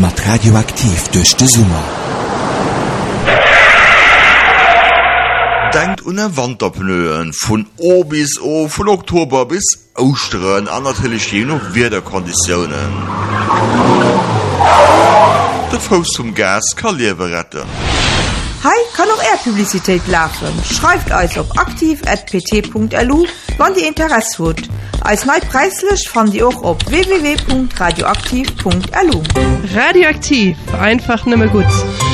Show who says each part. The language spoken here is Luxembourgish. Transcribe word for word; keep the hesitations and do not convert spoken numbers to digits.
Speaker 1: mat radioaktiv durch de Summer.
Speaker 2: Denkt un Wanderpnøen vun O bis O, vun Oktober bis Austeren an natürlich je noch Wetterkonditionen. Dat Faus zum Gas kann Leben retten.
Speaker 3: Hi, kann auch Airpublizität laufen. Schreibt euch auf aktiv at p t punkt l u, wann die Interesse hat. Als neu preislich fand ihr auch auf w w w punkt radioaktiv punkt l u.
Speaker 4: Radioaktiv, einfach nimmer gut.